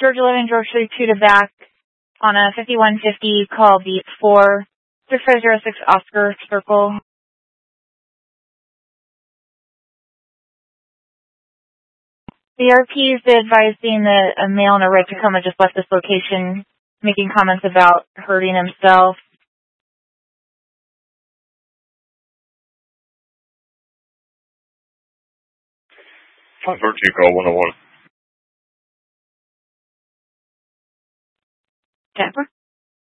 George 11, George 32 to back on a 5150, call beat 4, 6506 Oscar Circle. The RP has been advising that a male in a red Tacoma just left this location, making comments about hurting himself. Call 101.